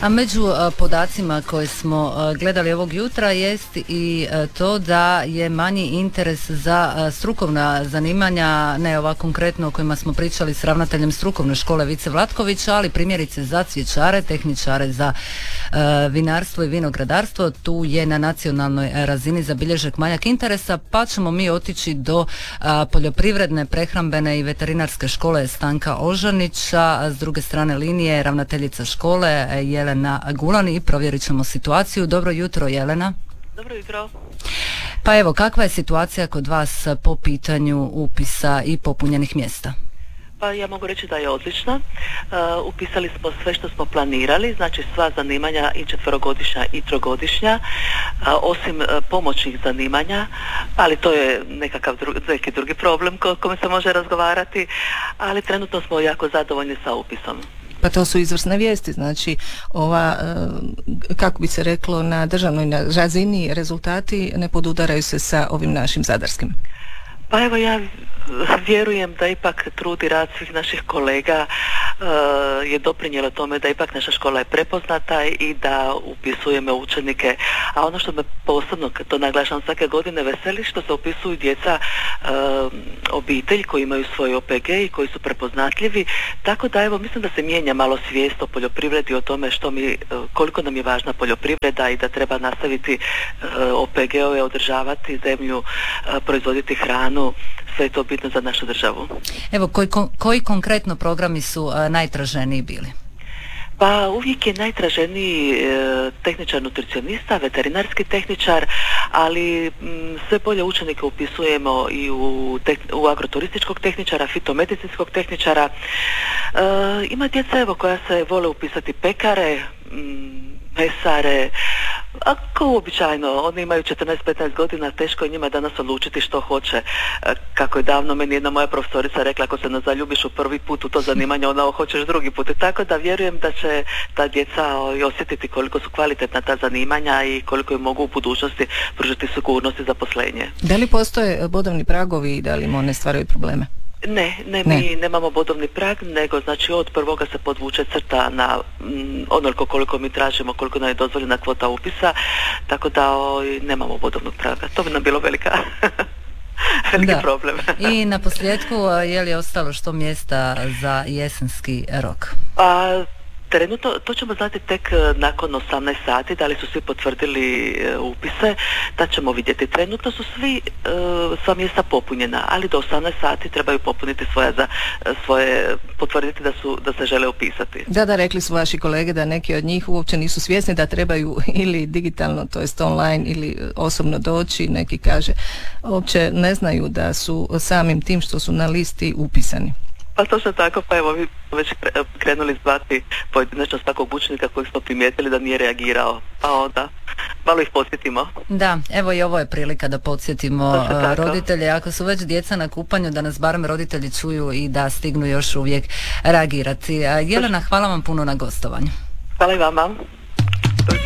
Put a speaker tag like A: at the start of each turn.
A: A među podacima koje smo gledali ovog jutra jest i to da je manji interes za strukovna zanimanja, ne ova konkretno o kojima smo pričali s ravnateljem strukovne škole Vice Vlatkovića, ali primjerice za cvjećare, tehničare za vinarstvo i vinogradarstvo. Tu je na nacionalnoj razini zabilježen manjak interesa, pa ćemo mi otići do poljoprivredne, prehrambene i veterinarske škole Stanka Ožanića. S druge strane linije ravnateljica škole Jelena Gulan i provjerit ćemo situaciju. Dobro jutro, Jelena.
B: Dobro jutro.
A: Pa evo, kakva je situacija kod vas po pitanju upisa i popunjenih mjesta?
B: Pa ja mogu reći da je odlična. Upisali smo sve što smo planirali, znači sva zanimanja i četverogodišnja i trogodišnja, osim pomoćnih zanimanja, ali to je neki drugi problem kome se može razgovarati, ali trenutno smo jako zadovoljni sa upisom.
C: Pa to su izvrsne vijesti, znači ova, kako bi se reklo, na državnoj razini rezultati ne podudaraju se sa ovim našim zadarskim.
B: Pa evo, ja vjerujem da ipak trud i rad svih naših kolega je doprinijelo tome da ipak naša škola je prepoznata i da upisujemo učenike, a ono što me posebno, to naglašavam svake godine, veseli što se upisuju djeca obitelji koji imaju svoj OPG i koji su prepoznatljivi, tako da evo mislim da se mijenja malo svijest o poljoprivredi, o tome koliko nam je važna poljoprivreda i da treba nastaviti OPG-ove, održavati zemlju, proizvoditi hranu, sve je to bitno za našu državu.
A: Evo, koji konkretno programi su najtraženiji bili?
B: Pa uvijek je najtraženiji tehničar nutricionista, veterinarski tehničar, ali sve bolje učenike upisujemo i u agroturističkog tehničara, fitomedicinskog tehničara. Ima djeca evo koja se vole upisati pekare, mesare, a kao uobičajeno, oni imaju 14-15 godina, teško je njima danas odlučiti što hoće. Kako je davno meni jedna moja profesorica rekla, ako se ne zaljubiš u prvi put u to zanimanje, onda hoćeš drugi put. Tako da vjerujem da će ta djeca osjetiti koliko su kvalitetna ta zanimanja i koliko im mogu u budućnosti pružiti sigurnost i zaposlenje. Da
C: li postoje bodovni pragovi i da li one stvaraju probleme?
B: Ne, mi nemamo bodovni prag, nego znači od prvoga se podvuče crta na onoliko koliko mi tražimo, koliko nam je dozvoljena kvota upisa, tako da nemamo bodovnog praga. To bi nam bilo veliki problem.
A: I na posljedku, je li ostalo što mjesta za jesenski rok?
B: Trenutno, to ćemo znati tek nakon 18 sati, da li su svi potvrdili upise, da ćemo vidjeti. Trenutno su sva mjesta popunjena, ali do 18 sati trebaju popuniti svoje potvrditi da se žele upisati.
C: Da, rekli su vaši kolege da neki od njih uopće nisu svjesni da trebaju ili digitalno, to jest online, ili osobno doći, neki kaže, uopće ne znaju da su samim tim što su na listi upisani.
B: Pa točno tako, pa evo vi već krenuli zvati pojedinačno svakog učenika kojeg smo primijetili da nije reagirao, pa onda malo ih podsjetimo. Da,
A: evo i ovo je prilika da podsjetimo roditelje, ako su već djeca na kupanju, da nas barem roditelji čuju i da stignu još uvijek reagirati. Jelena, hvala vam puno na gostovanju.
B: Hvala i vama.